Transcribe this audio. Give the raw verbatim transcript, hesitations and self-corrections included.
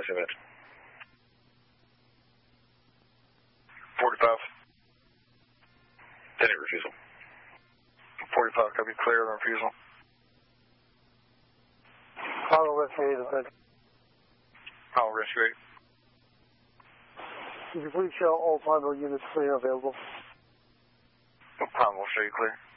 last event. forty-five. ten eight refusal. forty-five, copy, clear on refusal. Follow rescue eight, ahead. Follow rescue eight. Could you please show all Pineville units clear available? Pineville, show you clear.